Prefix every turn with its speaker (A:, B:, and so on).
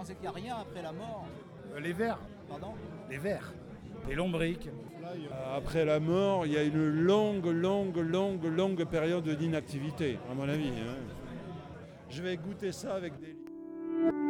A: pensez qu'il n'y a rien après la mort?
B: Les vers.
A: Pardon?
B: Les vers. Les lombriques.
C: Après la mort, il y a une longue période d'inactivité, à mon avis. Je vais goûter ça avec des...